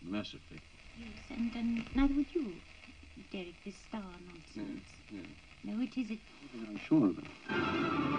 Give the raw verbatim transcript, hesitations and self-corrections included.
mess of people. Yes, and, and neither would you, Derek, this star nonsense. Yes, yes. No, it isn't. I'm sure of it.